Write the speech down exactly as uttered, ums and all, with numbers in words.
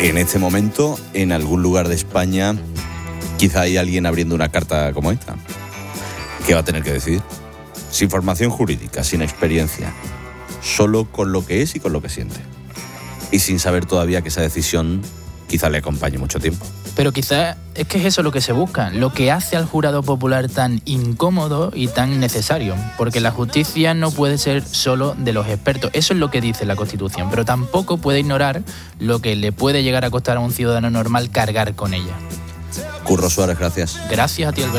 en este momento, en algún lugar de España, quizá hay alguien abriendo una carta como esta. ¿Qué va a tener que decidir? Sin formación jurídica, sin experiencia, solo con lo que es y con lo que siente. Y sin saber todavía que esa decisión quizá le acompañe mucho tiempo. Pero quizás es que es eso lo que se busca, lo que hace al jurado popular tan incómodo y tan necesario, porque la justicia no puede ser solo de los expertos, eso es lo que dice la Constitución, pero tampoco puede ignorar lo que le puede llegar a costar a un ciudadano normal cargar con ella. Curro Suárez, gracias. Gracias a ti, Alberto.